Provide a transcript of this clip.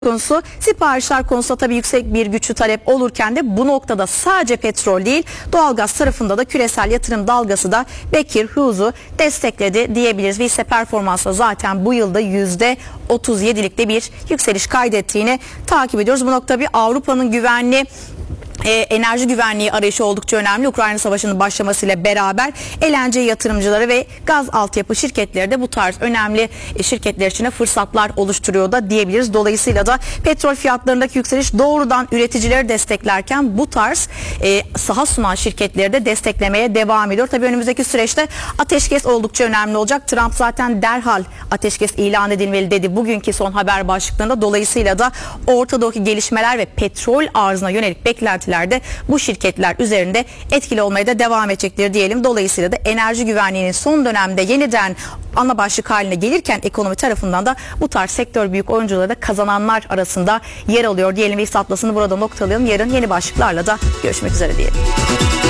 konusu. Siparişler konusunda tabii yüksek bir güçlü talep olurken de bu noktada sadece petrol değil, doğalgaz tarafında da küresel yatırım dalgası da Baker Hughes'u destekledi diyebiliriz. Ve hisse performansla zaten bu yılda %37'likte bir yükseliş kaydettiğini takip ediyoruz. Bu nokta bir Avrupa'nın güvenli enerji güvenliği arayışı oldukça önemli. Ukrayna Savaşı'nın başlamasıyla beraber LNG yatırımcıları ve gaz altyapı şirketleri de bu tarz önemli şirketler için fırsatlar oluşturuyor da diyebiliriz. Dolayısıyla da petrol fiyatlarındaki yükseliş doğrudan üreticileri desteklerken bu tarz saha sunan şirketleri de desteklemeye devam ediyor. Tabii önümüzdeki süreçte ateşkes oldukça önemli olacak. Trump zaten derhal ateşkes ilan edilmeli dedi bugünkü son haber başlıklarında. Dolayısıyla da Orta Doğu'daki gelişmeler ve petrol arzına yönelik beklentiler de bu şirketler üzerinde etkili olmaya da devam edecektir diyelim. Dolayısıyla da enerji güvenliğinin son dönemde yeniden ana başlık haline gelirken ekonomi tarafından da bu tarz sektör büyük oyuncuları da kazananlar arasında yer alıyor diyelim ve hisse atlasını burada noktalayalım. Yarın yeni başlıklarla da görüşmek üzere diyelim.